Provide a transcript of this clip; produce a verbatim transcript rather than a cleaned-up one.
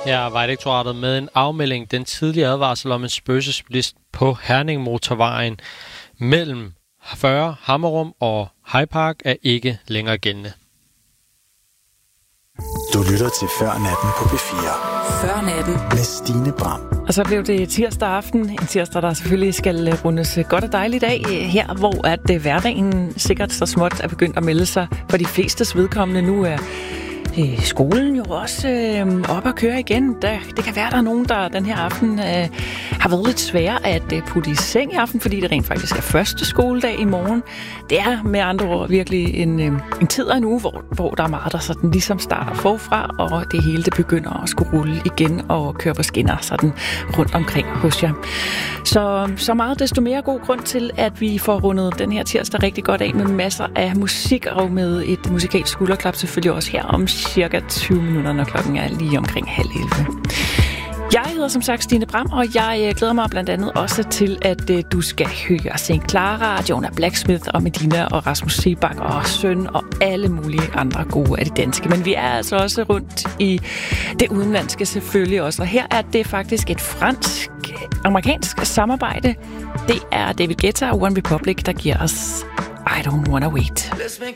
Her er Vejdirektoratet med en afmelding. Den tidlige advarsel om en spøgelsesbilist på Herning-motorvejen mellem fyrre Hammerum og Hypark er ikke længere gældende. Du lytter til Før Natten på P fire. Før Natten med Stine Bram. Og så blev det tirsdag aften. En tirsdag, der selvfølgelig skal rundes godt og dejligt af her, hvor at hverdagen sikkert så småt er begyndt at melde sig for de flestes vedkommende. Nu er skolen jo også øh, op at køre igen. Der, det kan være, der er nogen, der den her aften øh, har været lidt svære at øh, putte i seng i aften, fordi det rent faktisk er første skoledag i morgen. Det er med andre ord virkelig en, øh, en tid af en uge, hvor, hvor der er meget, der sådan ligesom starter forfra, og det hele det begynder at skulle rulle igen og køre på skinner sådan rundt omkring hos jer. Så, så meget desto mere god grund til, at vi får rundet den her tirsdag rigtig godt af med masser af musik og med et musikalsk skulderklap selvfølgelig også her om cirka tyve minutter, når klokken er lige omkring halv elleve. Jeg hedder som sagt Stine Bram, og jeg glæder mig blandt andet også til, at uh, du skal høre Saint Clara, Jonah Blacksmith og Medina og Rasmus Seebach og Søn og alle mulige andre gode af det danske. Men vi er altså også rundt i det udenlandske selvfølgelig også, og her er det faktisk et fransk-amerikansk samarbejde. Det er David Guetta og One Republic, der giver os I Don't Wanna Wait.